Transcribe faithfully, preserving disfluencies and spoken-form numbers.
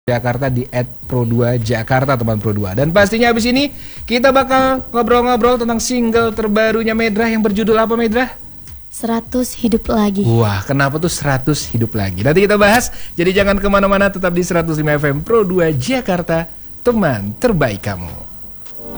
Jakarta di et pro dua Jakarta, teman Pro dua. Dan pastinya habis ini kita bakal ngobrol-ngobrol tentang single terbarunya Medra yang berjudul apa, Medra? seratus hidup lagi. Wah, kenapa tuh seratus hidup lagi? Nanti kita bahas. Jadi jangan kemana-mana, tetap di seratus lima F M Pro dua Jakarta, teman terbaik kamu.